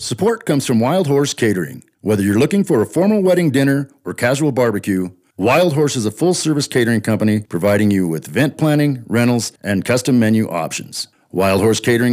Support comes from Wild Horse Catering. Whether you're looking for a formal wedding dinner or casual barbecue, Wild Horse is a full-service catering company providing you with event planning, rentals, and custom menu options. Wild Horse Catering